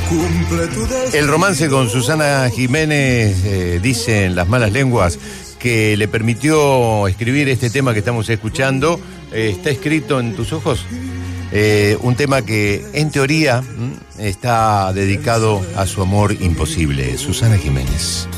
El romance con Susana Jiménez, dicen las malas lenguas, que le permitió escribir este tema que estamos escuchando, está escrito en tus ojos. Un tema que en teoría está dedicado a su amor imposible, Susana Jiménez.